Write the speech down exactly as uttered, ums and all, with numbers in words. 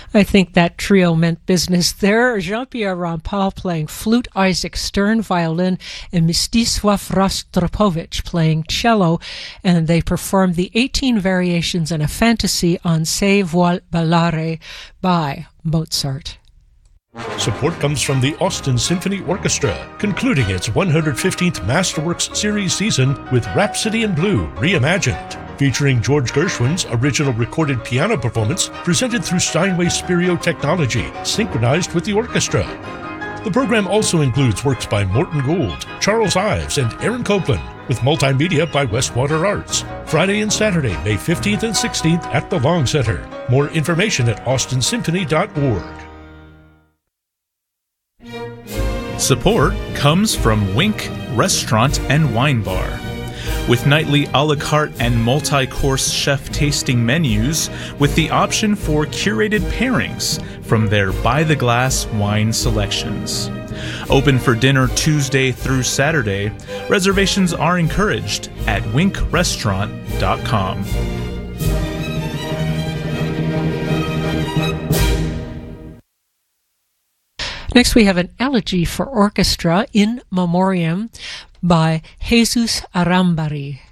I think that trio meant business there. Jean-Pierre Rampal playing flute, Isaac Stern violin, and Mstisław Rostropovich playing cello, and they performed the eighteen variations in a fantasy on Se vuol ballare by Mozart. Support comes from the Austin Symphony Orchestra, concluding its one hundred fifteenth Masterworks Series season with Rhapsody in Blue Reimagined, featuring George Gershwin's original recorded piano performance presented through Steinway Stereo technology, synchronized with the orchestra. The program also includes works by Morton Gould, Charles Ives, and Aaron Copland, with multimedia by Westwater Arts. Friday and Saturday, May fifteenth and sixteenth at the Long Center. More information at austin symphony dot org. Support comes from Wink Restaurant and Wine Bar. With nightly a la carte and multi-course chef tasting menus with the option for curated pairings from their by-the-glass wine selections. Open for dinner Tuesday through Saturday. Reservations are encouraged at wink restaurant dot com. Next, we have an elegy for orchestra in memoriam by Jesus Arambari.